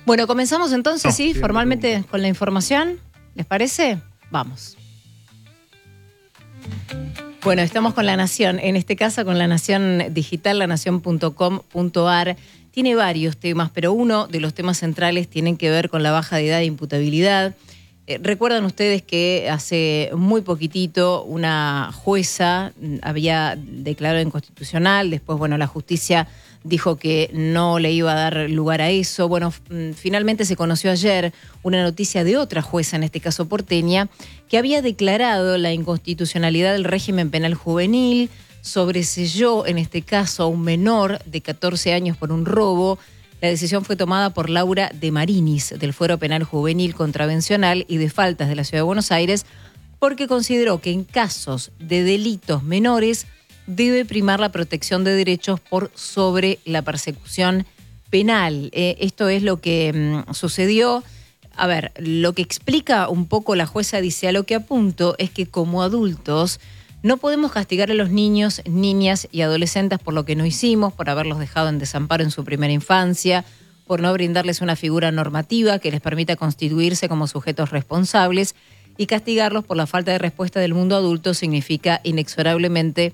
Bueno, comenzamos entonces, sí, bien, formalmente con la información. ¿Les parece? Vamos. Bueno, estamos con La Nación, en este caso con La Nación Digital, lanacion.com.ar. Tiene varios temas, pero uno de los temas centrales tiene que ver con la baja de edad de imputabilidad. Recuerdan ustedes que hace muy poquitito una jueza había declarado inconstitucional, después, bueno, la justicia dijo que no le iba a dar lugar a eso. Bueno, finalmente se conoció ayer una noticia de otra jueza, en este caso porteña, que había declarado la inconstitucionalidad del régimen penal juvenil, sobreseyó, en este caso, a un menor de 14 años por un robo. La decisión fue tomada por Laura de Marinis, del Fuero Penal Juvenil Contravencional y de Faltas de la Ciudad de Buenos Aires, porque consideró que en casos de delitos menores debe primar la protección de derechos por sobre la persecución penal. Esto es lo que sucedió. A ver, lo que explica un poco la jueza dice: a lo que apunto es que como adultos no podemos castigar a los niños, niñas y adolescentes por lo que no hicimos, por haberlos dejado en desamparo en su primera infancia, por no brindarles una figura normativa que les permita constituirse como sujetos responsables, y castigarlos por la falta de respuesta del mundo adulto significa inexorablemente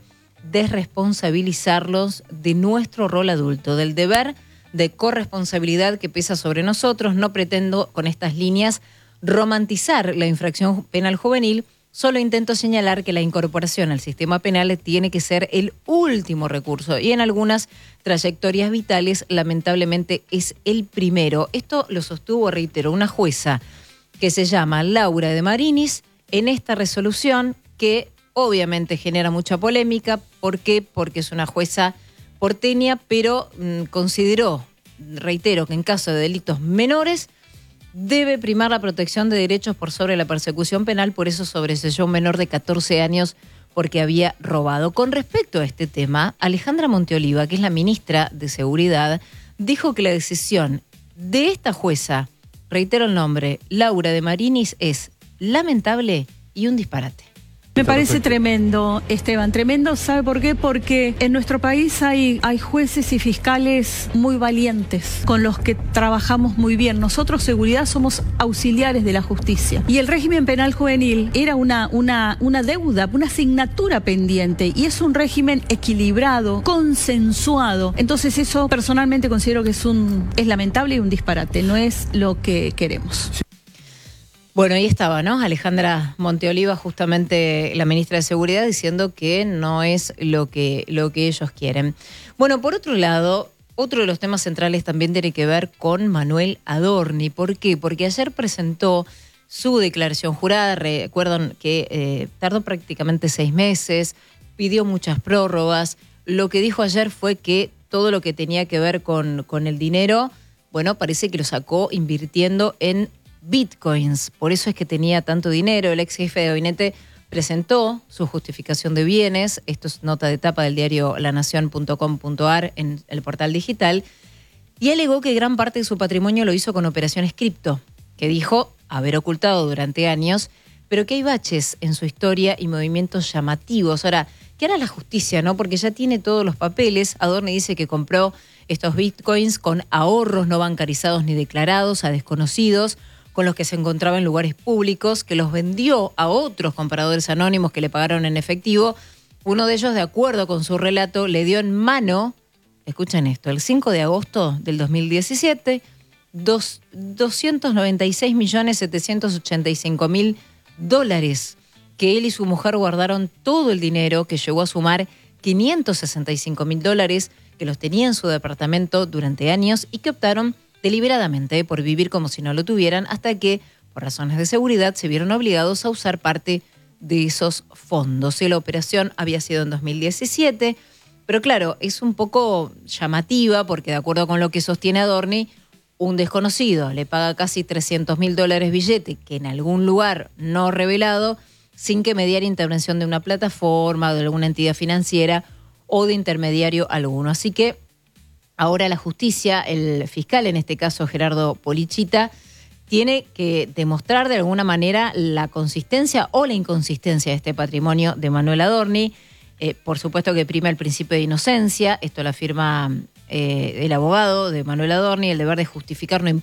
desresponsabilizarlos de nuestro rol adulto, del deber de corresponsabilidad que pesa sobre nosotros. No pretendo con estas líneas romantizar la infracción penal juvenil, solo intento señalar que la incorporación al sistema penal tiene que ser el último recurso y en algunas trayectorias vitales lamentablemente es el primero. Esto lo sostuvo, reitero, una jueza que se llama Laura de Marinis en esta resolución que obviamente genera mucha polémica. ¿Por qué? Porque es una jueza porteña, pero consideró, reitero, que en caso de delitos menores debe primar la protección de derechos por sobre la persecución penal, por eso sobreseyó un menor de 14 años porque había robado. Con respecto a este tema, Alejandra Monteoliva, que es la ministra de Seguridad, dijo que la decisión de esta jueza, reitero el nombre, Laura de Marinis, es lamentable y un disparate. Me parece tremendo, Esteban, tremendo. ¿Sabe por qué? Porque en nuestro país hay jueces y fiscales muy valientes, con los que trabajamos muy bien. Nosotros, seguridad, somos auxiliares de la justicia. Y el régimen penal juvenil era una deuda, una asignatura pendiente. Y es un régimen equilibrado, consensuado. Entonces eso personalmente considero que es lamentable y un disparate. No es lo que queremos. Bueno, ahí estaba, ¿no? Alejandra Monteoliva, justamente la ministra de Seguridad, diciendo que no es lo que ellos quieren. Bueno, por otro lado, otro de los temas centrales también tiene que ver con Manuel Adorni. ¿Por qué? Porque ayer presentó su declaración jurada. Recuerdan que tardó prácticamente 6 meses, pidió muchas prórrogas. Lo que dijo ayer fue que todo lo que tenía que ver con el dinero, bueno, parece que lo sacó invirtiendo en bitcoins, por eso es que tenía tanto dinero. El ex jefe de gabinete presentó su justificación de bienes, esto es nota de tapa del diario lanacion.com.ar en el portal digital, y alegó que gran parte de su patrimonio lo hizo con operaciones cripto, que dijo haber ocultado durante años, pero que hay baches en su historia y movimientos llamativos. Ahora, ¿qué hará la justicia, no? Porque ya tiene todos los papeles. Adorni dice que compró estos bitcoins con ahorros no bancarizados ni declarados a desconocidos, con los que se encontraba en lugares públicos, que los vendió a otros compradores anónimos que le pagaron en efectivo. Uno de ellos, de acuerdo con su relato, le dio en mano, escuchen esto, el 5 de agosto del 2017, $296.785.000, que él y su mujer guardaron todo el dinero, que llegó a sumar $565.000, que los tenía en su departamento durante años y que optaron deliberadamente por vivir como si no lo tuvieran, hasta que, por razones de seguridad, se vieron obligados a usar parte de esos fondos. La operación había sido en 2017, pero claro, es un poco llamativa porque, de acuerdo con lo que sostiene Adorni, un desconocido le paga casi $300.000 billete, que en algún lugar no revelado, sin que mediara intervención de una plataforma o de alguna entidad financiera o de intermediario alguno. Así que ahora la justicia, el fiscal, en este caso Gerardo Polichita, tiene que demostrar de alguna manera la consistencia o la inconsistencia de este patrimonio de Manuel Adorni. Por supuesto que prima el principio de inocencia, esto lo afirma el abogado de Manuel Adorni, el deber de justificar no